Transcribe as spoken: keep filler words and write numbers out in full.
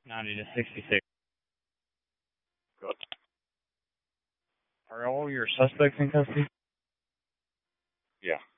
ninety to sixty-six. Good. Are all your suspects in custody? Yeah.